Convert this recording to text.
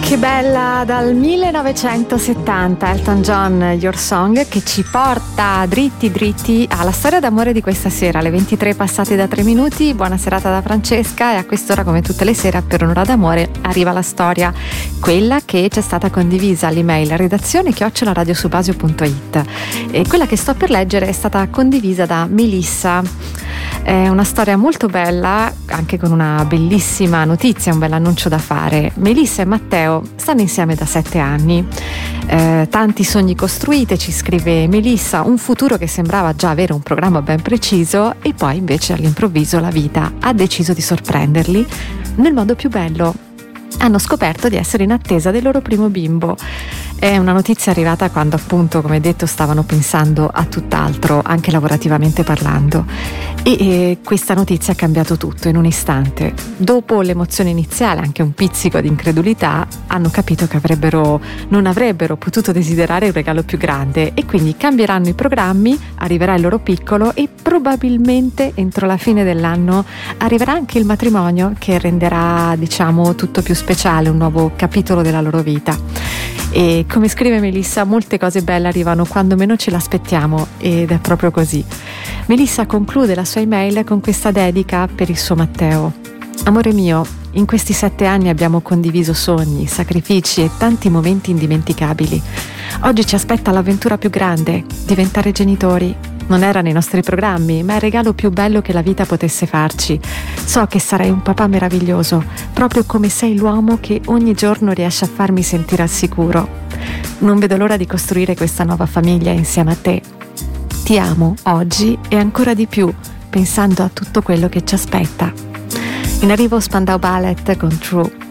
Che bella, dal 1970 Elton John, Your Song, che ci porta dritti alla storia d'amore di questa sera, alle 23 passate da 3 minuti. Buona serata da Francesca, e a quest'ora, come tutte le sere, per un'ora d'amore arriva la storia, quella che ci è stata condivisa all'email redazione@radiosubasio.it, e quella che sto per leggere è stata condivisa da Melissa. È una storia molto bella, anche con una bellissima notizia, un bel annuncio da fare. Melissa e Matteo stanno insieme da 7 anni. Tanti sogni costruiti, ci scrive Melissa, un futuro che sembrava già avere un programma ben preciso, e poi invece all'improvviso la vita ha deciso di sorprenderli nel modo più bello. Hanno scoperto di essere in attesa del loro primo bimbo. È una notizia arrivata quando, appunto, come detto, stavano pensando a tutt'altro, anche lavorativamente parlando, e questa notizia ha cambiato tutto in un istante. Dopo l'emozione iniziale, anche un pizzico di incredulità, hanno capito che non avrebbero potuto desiderare un regalo più grande, e quindi cambieranno i programmi, arriverà il loro piccolo, e probabilmente entro la fine dell'anno arriverà anche il matrimonio, che renderà, diciamo, tutto più speciale, un nuovo capitolo della loro vita. E come scrive Melissa, molte cose belle arrivano quando meno ce l'aspettiamo, ed è proprio così. Melissa conclude la sua email con questa dedica per il suo Matteo. Amore mio, in questi 7 anni abbiamo condiviso sogni, sacrifici e tanti momenti indimenticabili. Oggi ci aspetta l'avventura più grande, diventare genitori. Non era nei nostri programmi, ma è il regalo più bello che la vita potesse farci. So che sarai un papà meraviglioso, proprio come sei l'uomo che ogni giorno riesce a farmi sentire al sicuro. Non vedo l'ora di costruire questa nuova famiglia insieme a te. Ti amo oggi e ancora di più, pensando a tutto quello che ci aspetta. In arrivo Spandau Ballet con True.